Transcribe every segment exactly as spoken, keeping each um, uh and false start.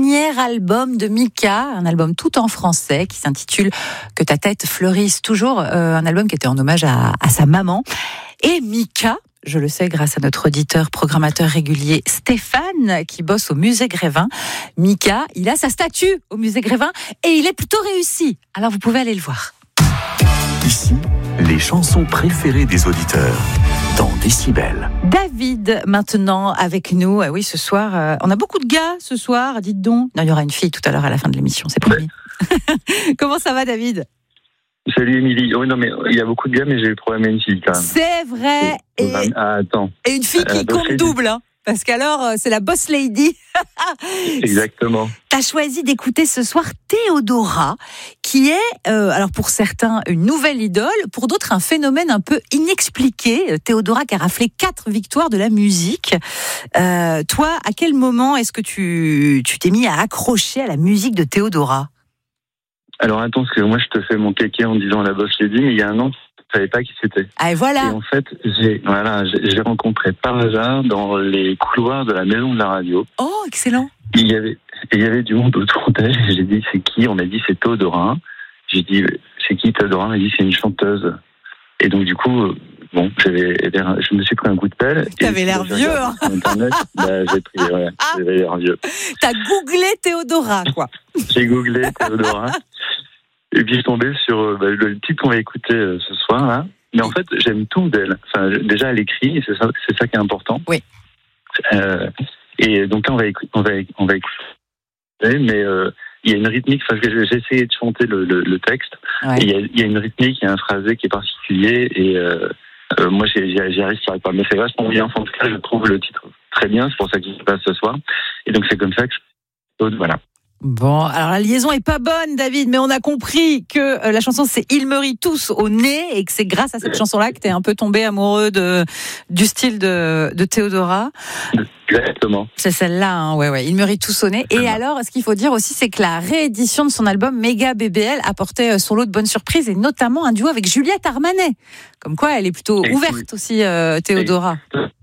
dernier album de Mika, un album tout en français qui s'intitule Que ta tête fleurisse toujours, euh, un album qui était en hommage à, à sa maman. Et Mika, je le sais grâce à notre auditeur programmateur régulier Stéphane qui bosse au Musée Grévin. Mika, il a sa statue au Musée Grévin et il est plutôt réussi. Alors vous pouvez aller le voir. Ici, les chansons préférées des auditeurs dans Décibel. David, maintenant avec nous. Ah oui, ce soir, euh, on a beaucoup de gars ce soir, dites donc. Non, il y aura une fille tout à l'heure à la fin de l'émission, c'est promis. Comment ça va, David ? Salut Émilie. Oui, non, mais il y a beaucoup de gars, mais j'ai eu le problème à une fille quand même. C'est vrai. Et, ah, attends. et une fille qui euh, compte double, hein, parce qu'alors, c'est la boss lady. Exactement. T'as choisi d'écouter ce soir Théodora, qui est, euh, alors pour certains, une nouvelle idole, pour d'autres, un phénomène un peu inexpliqué. Théodora qui a raflé quatre victoires de la musique. Euh, toi, à quel moment est-ce que tu, tu t'es mis à accrocher à la musique de Théodora ? Alors attends, parce que moi je te fais mon kéké en disant la boss lady, mais il y a un an, je ne savais pas qui c'était. Ah, et voilà. Et en fait, j'ai, voilà, j'ai, j'ai rencontré par hasard dans les couloirs de la maison de la radio. Oh, excellent. Il y avait, il y avait du monde autour d'elle. J'ai dit c'est qui ? On m'a dit c'est Théodora. J'ai dit c'est qui Théodora ? On m'a dit c'est une chanteuse. Et donc du coup, bon, j'avais, je me suis pris un coup de pelle. T'avais l'air vieux. Hein. Sur Internet, bah, j'ai pris, ouais, j'avais l'air vieux. T'as googlé Théodora, quoi. J'ai googlé Théodora. Et puis je suis tombé sur bah, le titre qu'on va écouter euh, ce soir là. Mais en fait, j'aime tout d'elle. Enfin, déjà, elle écrit, et c'est ça, c'est ça qui est important. Oui. Euh, et donc là, on va écouter, on va, on va écouter. Mais euh, il y a une rythmique. Parce que j'ai essayé de chanter le, le, le texte. Ouais. Et il y a, il y a une rythmique, il y a un phrasé qui est particulier. Et euh, euh, moi, j'y, j'y arrive pas. Mais c'est vachement bien. En tout cas, je trouve le titre très bien. C'est pour ça que je passe ce soir. Et donc c'est comme ça que je... voilà. Bon, alors la liaison est pas bonne, David, mais on a compris que euh, la chanson c'est Ils me rient tous au nez et que c'est grâce à cette chanson-là que t'es un peu tombé amoureux de du style de, de Théodora. Exactement. C'est celle-là, hein, ouais, ouais. Ils me rient tous au nez. Et alors, ce qu'il faut dire aussi, c'est que la réédition de son album Méga B B L apportait son lot de bonnes surprises et notamment un duo avec Juliette Armanet. Comme quoi, elle est plutôt ouverte aussi, euh, Théodora.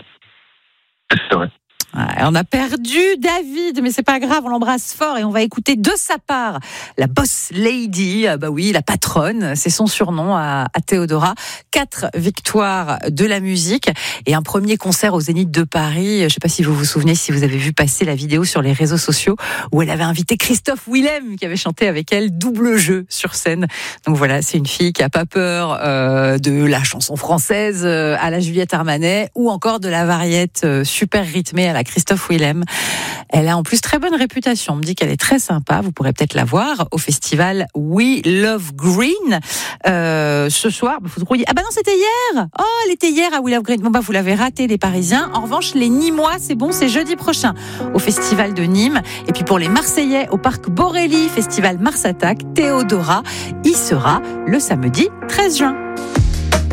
C'est vrai. On a perdu David, mais c'est pas grave, on l'embrasse fort et on va écouter de sa part la boss lady, bah oui, la patronne, c'est son surnom à, à Théodora. Quatre victoires de la musique et un premier concert au Zénith de Paris. Je sais pas si vous vous souvenez, si vous avez vu passer la vidéo sur les réseaux sociaux où elle avait invité Christophe Willem qui avait chanté avec elle double jeu sur scène. Donc voilà, c'est une fille qui a pas peur euh, de la chanson française euh, à la Juliette Armanet ou encore de la variette euh, super rythmée à la Christophe Willem. Elle a en plus très bonne réputation. On me dit qu'elle est très sympa. Vous pourrez peut-être la voir au festival We Love Green. Euh, ce soir, vous trouviez... Ah bah non, c'était hier. Oh, elle était hier à We Love Green. Bon bah vous l'avez raté, les Parisiens. En revanche, les Nîmois, c'est bon, c'est jeudi prochain au festival de Nîmes. Et puis pour les Marseillais, au parc Borély, festival Mars Attack, Théodora y sera le samedi treize juin.